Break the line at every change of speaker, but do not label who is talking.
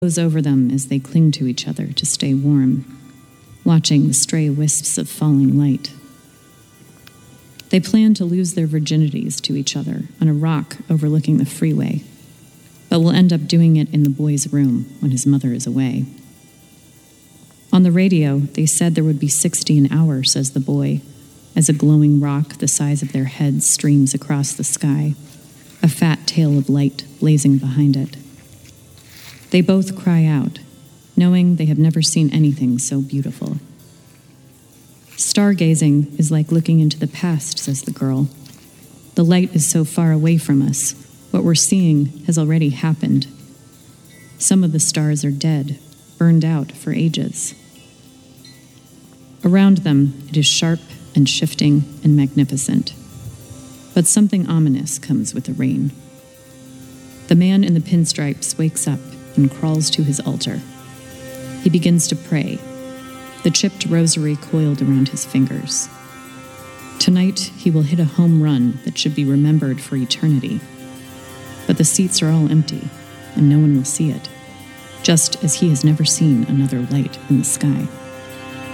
Goes over them as they cling to each other to stay warm, watching the stray wisps of falling light. They plan to lose their virginities to each other on a rock overlooking the freeway, but will end up doing it in the boy's room when his mother is away. On the radio, they said there would be 60 an hour, says the boy, as a glowing rock the size of their heads streams across the sky, a fat tail of light blazing behind it. They both cry out, knowing they have never seen anything so beautiful. Stargazing is like looking into the past, says the girl. The light is so far away from us. What we're seeing has already happened. Some of the stars are dead, burned out for ages. Around them, it is sharp and shifting and magnificent. But something ominous comes with the rain. The man in the pinstripes wakes up and crawls to his altar. He begins to pray, the chipped rosary coiled around his fingers. Tonight, he will hit a home run that should be remembered for eternity. But the seats are all empty, and no one will see it, just as he has never seen another light in the sky.